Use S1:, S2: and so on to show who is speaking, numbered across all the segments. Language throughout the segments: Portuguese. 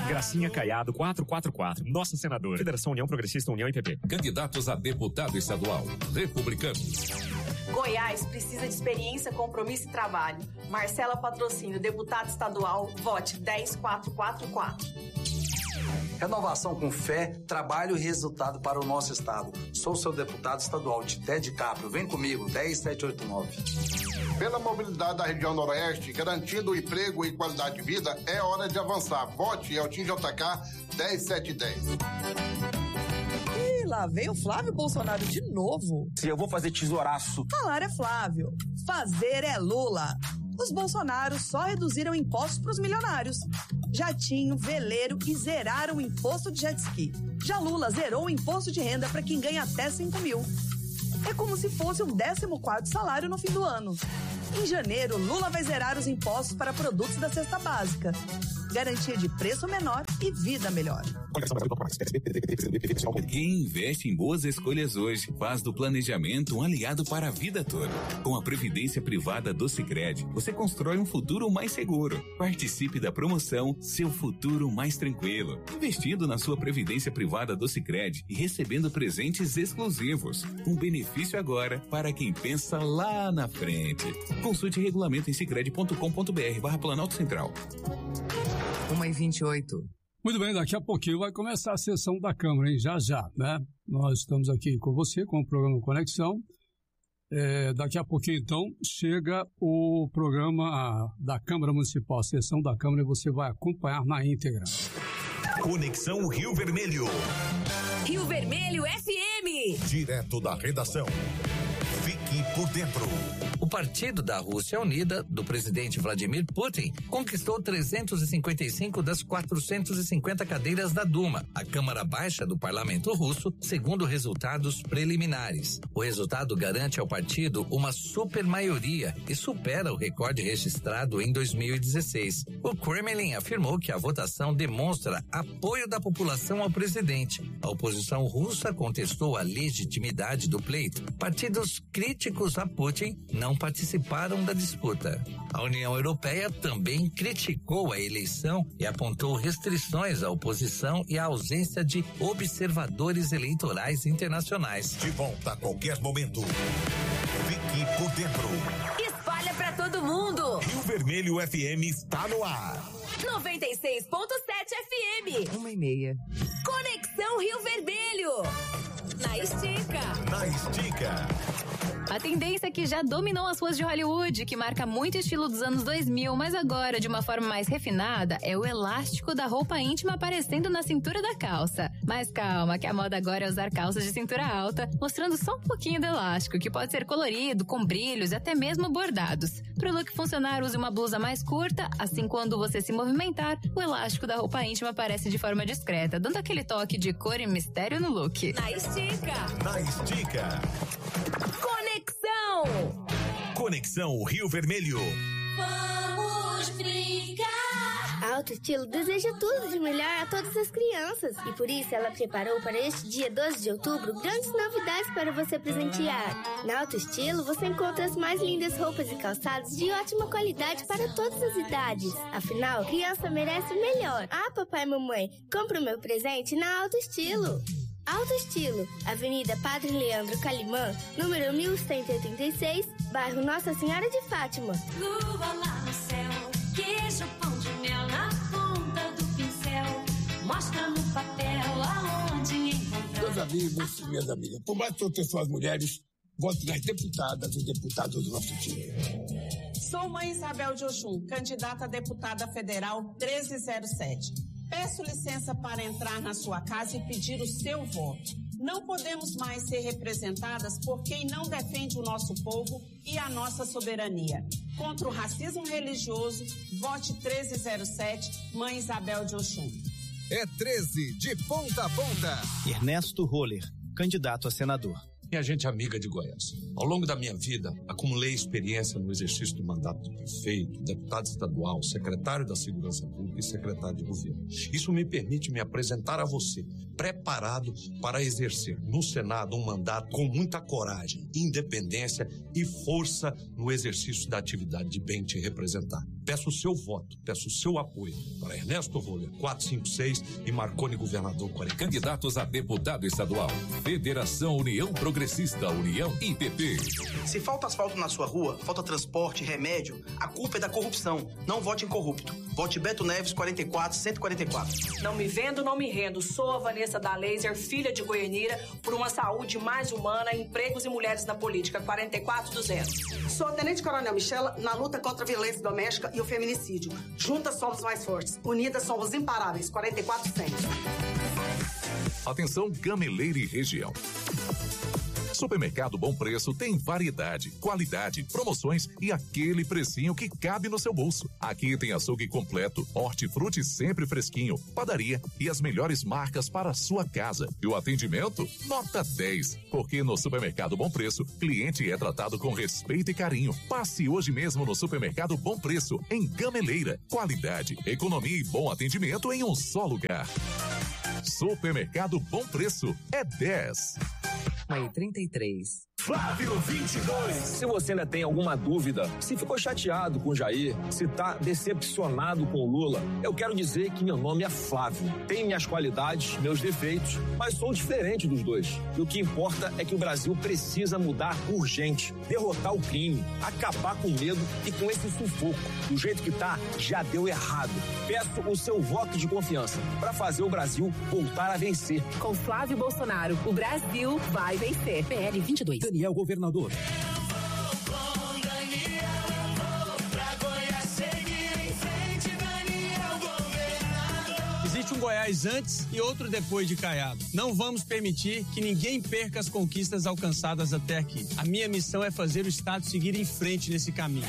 S1: Gracinha Caiado 444. Nossa senadora. Federação União Progressista União e PP.
S2: Candidatos a deputado estadual. Republicanos.
S3: Goiás precisa de experiência, compromisso e trabalho. Marcela Patrocínio, deputado estadual, vote 10444.
S4: Renovação com fé, trabalho e resultado para o nosso estado. Sou seu deputado estadual, Tité de Caprio. Vem comigo, 10789.
S5: Pela mobilidade da região noroeste, garantindo emprego e qualidade de vida, é hora de avançar. Vote Eltim JK 10710.
S6: E lá veio o Flávio Bolsonaro de novo.
S7: Se eu vou fazer tesouraço.
S6: Falar é Flávio, fazer é Lula. Os Bolsonaros só reduziram impostos para os milionários. Jatinho, veleiro e zeraram o imposto de jet ski. Já Lula zerou o imposto de renda para quem ganha até 5 mil. É como se fosse o 14º salário no fim do ano. Em janeiro, Lula vai zerar os impostos para produtos da cesta básica. Garantia de preço menor e vida melhor.
S2: Quem investe em boas escolhas hoje faz do planejamento um aliado para a vida toda. Com a previdência privada do Sicredi, você constrói um futuro mais seguro. Participe da promoção Seu Futuro Mais Tranquilo, investindo na sua previdência privada do Sicredi e recebendo presentes exclusivos, com benefício agora para quem pensa lá na frente. Consulte regulamento em sicredi.com.br/Planalto Central.
S6: 1h28.
S8: Muito bem, daqui a pouquinho vai começar a sessão da Câmara, hein? Já, né? Nós estamos aqui com você, com o programa Conexão. Daqui a pouquinho, então, chega o programa da Câmara Municipal, a sessão da Câmara, e você vai acompanhar na íntegra.
S9: Conexão Rio Vermelho.
S10: Rio Vermelho FM.
S9: Direto da redação. Fique por dentro.
S11: O Partido da Rússia Unida, do presidente Vladimir Putin, conquistou 355 das 450 cadeiras da Duma, a Câmara Baixa do Parlamento Russo, segundo resultados preliminares. O resultado garante ao partido uma supermaioria e supera o recorde registrado em 2016. O Kremlin afirmou que a votação demonstra apoio da população ao presidente. A oposição russa contestou a legitimidade do pleito. Partidos críticos a Putin não participaram da disputa. A União Europeia também criticou a eleição e apontou restrições à oposição e à ausência de observadores eleitorais internacionais.
S9: De volta a qualquer momento. Fique por dentro.
S10: Espalha pra todo mundo.
S9: Rio Vermelho FM está no ar.
S10: 96.7 FM.
S6: 1h30.
S10: Conexão Rio Vermelho. Na Estica.
S9: Na Estica.
S12: A tendência que já dominou as ruas de Hollywood, que marca muito estilo dos anos 2000, mas agora de uma forma mais refinada, é o elástico da roupa íntima aparecendo na cintura da calça. Mas calma, que a moda agora é usar calças de cintura alta, mostrando só um pouquinho do elástico, que pode ser colorido, com brilhos e até mesmo bordados. Para o look funcionar, use uma blusa mais curta, assim quando você se movimentar, o elástico da roupa íntima aparece de forma discreta, dando aquele toque de cor e mistério no look.
S10: Na Estica.
S9: Na Estica.
S10: Conexão.
S9: Conexão Rio Vermelho.
S13: Vamos brincar. A Alto Estilo deseja tudo de melhor a todas as crianças. E por isso ela preparou para este dia 12 de outubro grandes novidades para você presentear. Na Alto Estilo você encontra as mais lindas roupas e calçados de ótima qualidade para todas as idades. Afinal, criança merece o melhor. Ah, papai e mamãe, compra o meu presente na Alto Estilo. Alto Estilo, Avenida Padre Leandro Calimã, número 1186, bairro Nossa Senhora de Fátima.
S14: Lua lá no céu, queijo, pão de mel na ponta do pincel, mostra no papel aonde encontrar.
S15: Meus amigos e minhas amigas, por mais que proteção às mulheres, vote nas deputadas e deputados do nosso time.
S16: Sou mãe Isabel de Oxum, candidata a deputada federal 1307. Peço licença para entrar na sua casa e pedir o seu voto. Não podemos mais ser representadas por quem não defende o nosso povo e a nossa soberania. Contra o racismo religioso, vote 1307, Mãe Isabel de Oxum.
S17: É 13, de ponta a ponta.
S18: Ernesto Roller, candidato a senador.
S19: Minha gente amiga de Goiás, ao longo da minha vida, acumulei experiência no exercício do mandato de prefeito, deputado estadual, secretário da Segurança Pública, e secretário de governo. Isso me permite me apresentar a você, preparado para exercer no Senado um mandato com muita coragem, independência e força no exercício da atividade de bem te representar. Peço o seu voto, peço o seu apoio para Ernesto Roller, 456 e Marconi Governador 40.
S2: Candidatos a deputado estadual. Federação União Progressista, União IPP.
S7: Se falta asfalto na sua rua, falta transporte, remédio, a culpa é da corrupção. Não vote em corrupto. Vote Beto Neves 44144.
S3: Não me vendo, não me rendo. Sou a Vanessa da Laser, filha de Goianira, por uma saúde mais humana, empregos e mulheres na política, 44200.
S16: Sou a Tenente Coronel Michela, na luta contra a violência doméstica e o feminicídio. Juntas somos mais fortes. Unidas somos imparáveis, 44100.
S2: Atenção, Gameleira e região. Supermercado Bom Preço tem variedade, qualidade, promoções e aquele precinho que cabe no seu bolso. Aqui tem açougue completo, hortifruti sempre fresquinho, padaria e as melhores marcas para a sua casa. E o atendimento? Nota 10. Porque no Supermercado Bom Preço, cliente é tratado com respeito e carinho. Passe hoje mesmo no Supermercado Bom Preço, em Gameleira. Qualidade, economia e bom atendimento em um só lugar. Supermercado Bom Preço é 10.
S20: Aí, 33.
S21: Flávio 22. Se você ainda tem alguma dúvida, se ficou chateado com o Jair, se tá decepcionado com o Lula, eu quero dizer que meu nome é Flávio. Tenho minhas qualidades, meus defeitos, mas sou diferente dos dois. E o que importa é que o Brasil precisa mudar urgente, derrotar o crime, acabar com o medo e com esse sufoco. Do jeito que tá, já deu errado. Peço o seu voto de confiança para fazer o Brasil voltar a vencer.
S10: Com Flávio Bolsonaro, o Brasil vai vencer. PL 22.
S22: Daniel Governador.
S23: Existe um Goiás antes e outro depois de Caiado. Não vamos permitir que ninguém perca as conquistas alcançadas até aqui. A minha missão é fazer o Estado seguir em frente nesse caminho.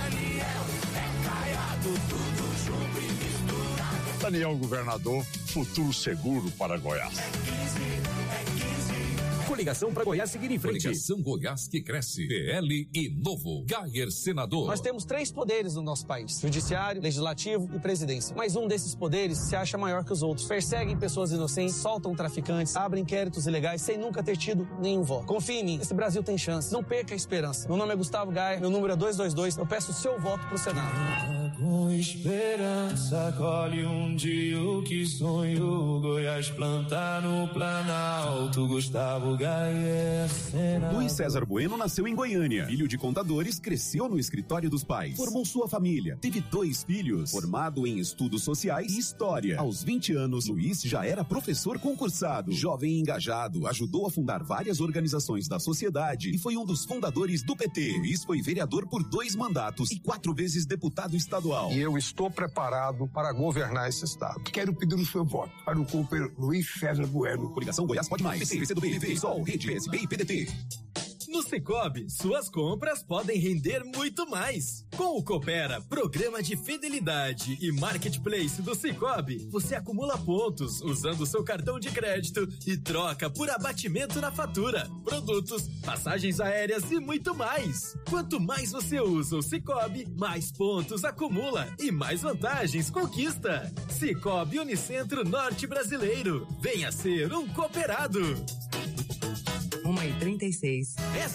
S24: Daniel Governador, futuro seguro para Goiás.
S22: Coligação para Goiás seguir em frente.
S2: Coligação Goiás que cresce. PL e Novo. Gayer Senador.
S23: Nós temos 3 poderes no nosso país: judiciário, legislativo e presidência. Mas um desses poderes se acha maior que os outros. Perseguem pessoas inocentes, soltam traficantes, abrem inquéritos ilegais sem nunca ter tido nenhum voto. Confie em mim, esse Brasil tem chance. Não perca a esperança. Meu nome é Gustavo Gayer, meu número é 222. Eu peço o seu voto pro Senado.
S25: Com esperança, colhe um dia o que sonho. Goiás plantar no Planalto. Gustavo Gayer, Senador.
S26: Luiz César Bueno nasceu em Goiânia. Filho de contadores, cresceu no escritório dos pais. Formou sua família. Teve 2 filhos. Formado em estudos sociais e história. Aos 20 anos, Luiz já era professor concursado. Jovem e engajado, ajudou a fundar várias organizações da sociedade e foi um dos fundadores do PT. Luiz foi vereador por 2 mandatos e 4 vezes deputado estadual.
S15: E eu estou preparado para governar esse estado.
S27: Quero pedir o seu voto para o companheiro Luiz César Bueno.
S26: Coligação Goiás Pode Mais. PT, PCdoB, PV, Sol, Rede, PSB e PDT.
S28: No Sicoob, suas compras podem render muito mais. Com o Coopera, programa de fidelidade e marketplace do Sicoob, você acumula pontos usando o seu cartão de crédito e troca por abatimento na fatura, produtos, passagens aéreas e muito mais. Quanto mais você usa o Sicoob, mais pontos acumula e mais vantagens conquista. Sicoob Unicentro Norte Brasileiro. Venha ser um cooperado.
S20: 1h36.